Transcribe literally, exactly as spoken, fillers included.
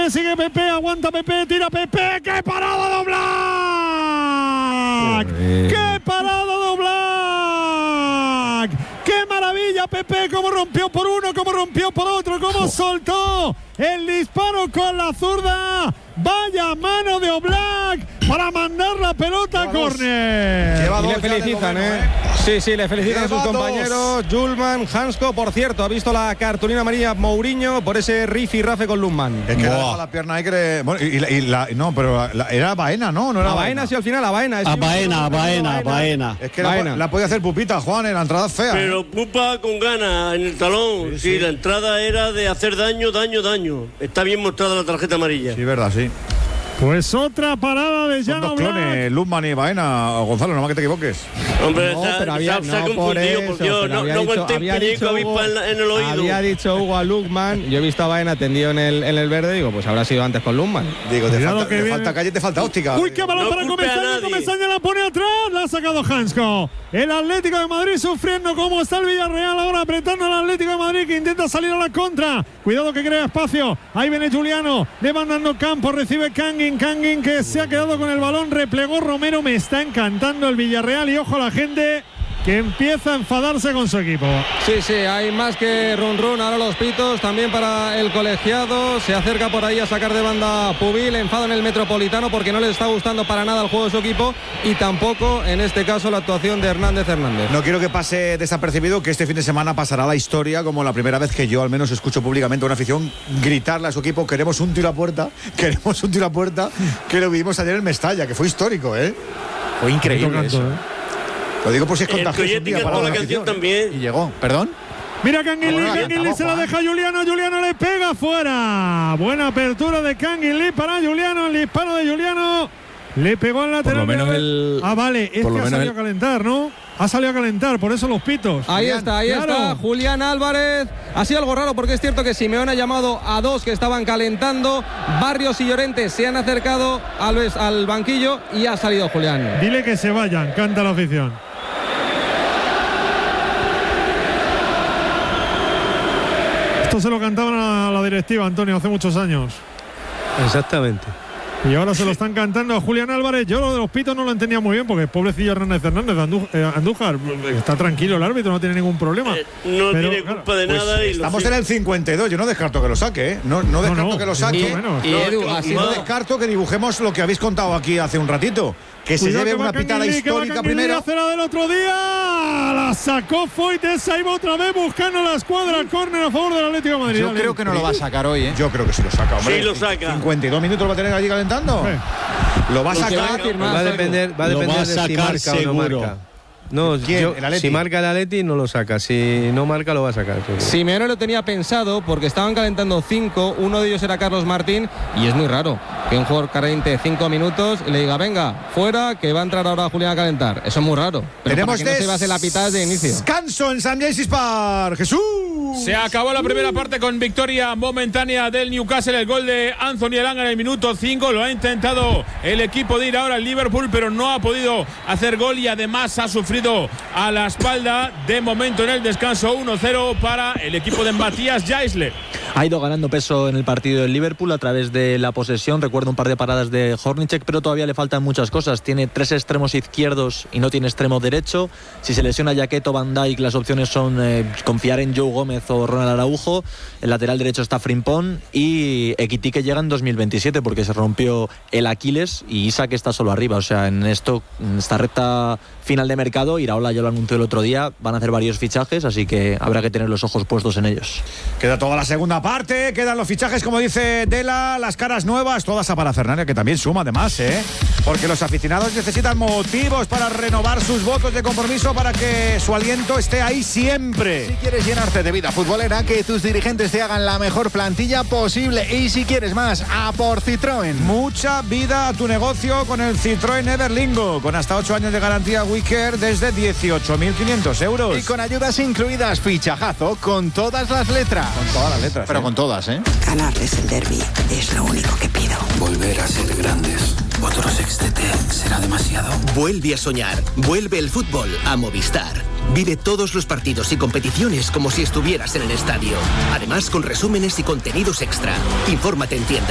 Sigue Pepe, aguanta Pepe, tira Pepe. ¡Qué parada de Oblak! ¡Qué parada de Oblak! ¡Qué maravilla Pepe! ¡Cómo rompió por uno, cómo rompió por otro, cómo soltó el disparo con la zurda! ¡Vaya mano de Oblak para mandar la pelota a córner! Y le felicitan, ¿eh? Sí, sí, le felicitan Lleva a sus compañeros. Julman, Hansko, por cierto, ha visto la cartulina amarilla Mourinho por ese rifirrafe con Lundman. Es que wow. la pierna ahí que le, bueno, y, la, y la, no, pero la, era Baena, ¿no? No era a Baena, sí, al final, a Baena. A Baena, a Baena, Baena. Es que Baena. La, la podía hacer Pupita, Juan, en la entrada fea. Pero ¿eh? Pupa con ganas en el talón. Sí, sí. sí, la entrada era de hacer daño, daño, daño. Está bien mostrada la tarjeta amarilla. Sí, verdad, sí. Pues otra parada de Jan Son dos Oblak. clones, Lundman y Baena. Gonzalo, no más que te equivoques. Hombre, no, se, pero había, se, se ha no, confundido, por, eso, por Dios. No, no aguanté un pellizco avispa en, en el oído. Había dicho Hugo a Lundman. Yo he visto a Baena tendido en el, en el verde. Digo, pues habrá sido antes con Lundman. Digo, te falta, te falta calle, te falta óptica. Uy, qué balón no para Comesaña. Comesaña la pone atrás. La ha sacado Hansko. El Atlético de Madrid sufriendo como está el Villarreal. Ahora apretando al Atlético de Madrid que intenta salir a la contra. Cuidado que crea espacio. Ahí viene Juliano. Le van dando campo. Recibe Kangin. Kangin que se ha quedado con el balón. Replegó Romero. Me está encantando el Villarreal. Y ojo a la gente que empieza a enfadarse con su equipo. Sí, sí, hay más que run run. Ahora los pitos también para el colegiado. Se acerca por ahí a sacar de banda Pubil. Enfado en el Metropolitano porque no le está gustando para nada el juego de su equipo y tampoco en este caso la actuación de Hernández Hernández. No quiero que pase desapercibido que este fin de semana pasará la historia como la primera vez que yo al menos escucho públicamente a una afición gritarle a su equipo: queremos un tiro a puerta, queremos un tiro a puerta, que lo vivimos ayer en Mestalla, que fue histórico, ¿eh? Fue increíble eso. ¿eh? Lo digo por si es contagioso. El Coyote cantó la canción también. Y llegó. ¿Perdón? Mira Kangin Lee, Kangin Lee se la deja a Juliano, Juliano le pega fuera. Buena apertura de Kangin Lee para Juliano, el disparo de Juliano. Le pegó al lateral. Por lo menos el, ah, vale, es que ha salido el, a calentar, ¿no? Ha salido a calentar, por eso los pitos. Ahí Julián, está, ahí claro. está Julián Álvarez. Ha sido algo raro porque es cierto que Simeone ha llamado a dos que estaban calentando. Barrios y Llorente se han acercado al, al banquillo y ha salido Julián. Dile que se vayan, canta la afición. Esto se lo cantaban a la directiva, Antonio, hace muchos años. Exactamente. Y ahora se lo están cantando a Julián Álvarez. Yo lo de los pitos no lo entendía muy bien porque pobrecillo Hernández Hernández, Andú, eh, Andújar, está tranquilo el árbitro, no tiene ningún problema. Eh, no pero, tiene culpa claro, de nada. Pues y estamos en el cincuenta y dos, yo no descarto que lo saque, ¿eh? No, no descarto no, no, que lo saque. Y, no, y, Edu, y no descarto que dibujemos lo que habéis contado aquí hace un ratito. Que se lleve una pitada histórica primero. Hace la del otro día. La sacó Foyt, esa iba otra vez buscando la escuadra. Córner a favor del Atlético de Madrid. Yo creo que no lo va a sacar hoy, ¿eh? Yo creo que sí lo saca, hombre. Sí lo saca. cincuenta y dos minutos lo va a tener allí calentando. Sí. Lo va a sacar. Va a depender, va a depender va a de si marca seguro. o no marca. No, yo, si marca el Atleti no lo saca, si no marca lo va a sacar. Simeone lo tenía pensado porque estaban calentando cinco, uno de ellos era Carlos Martín y es muy raro que un jugador caliente cinco minutos y le diga venga, fuera, que va a entrar ahora Julián a calentar. Eso es muy raro. Pero Tenemos para que no se base la pitada de inicio. Descanso en San Mamés Park. Jesús. Se acabó la primera parte con victoria momentánea del Newcastle. El gol de Anthony Elanga en el minuto cinco. Lo ha intentado el equipo de ir ahora al Liverpool, pero no ha podido hacer gol y además ha sufrido a la espalda. De momento en el descanso uno cero para el equipo de Matías Jaisler. Ha ido ganando peso en el partido del Liverpool a través de la posesión. Recuerdo un par de paradas de Hornicek, pero todavía le faltan muchas cosas. Tiene tres extremos izquierdos y no tiene extremo derecho. Si se lesiona Jaquet o Van Dijk, las opciones son eh, confiar en Joe Gómez o Ronald Araujo. El lateral derecho está Frimpong y Ekitike que llega en dos mil veintisiete porque se rompió el Aquiles y Isak está solo arriba. O sea, en esto, en esta recta final de mercado, Iraola ya lo anunció el otro día, van a hacer varios fichajes, así que habrá que tener los ojos puestos en ellos. Queda toda la segunda parte, quedan los fichajes, como dice Dela, las caras nuevas, toda esa parafernalia que también suma además, ¿eh? Porque los aficionados necesitan motivos para renovar sus votos de compromiso para que su aliento esté ahí siempre. Si quieres llenarte de vida futbolera, que tus dirigentes te hagan la mejor plantilla posible, y si quieres más, a por Citroën. Mucha vida a tu negocio con el Citroën Everlingo, con hasta ocho años de garantía Wicker desde dieciocho mil quinientos euros. Y con ayudas incluidas, fichajazo con todas las letras. Con todas las letras. Pero ¿eh? con todas, ¿eh? Ganarles el derbi es lo único que pido. Volver a ser grandes. Otro sextete será demasiado. Vuelve a soñar. Vuelve el fútbol a Movistar. Vive todos los partidos y competiciones como si estuvieras en el estadio. Además, con resúmenes y contenidos extra. Infórmate en tienda.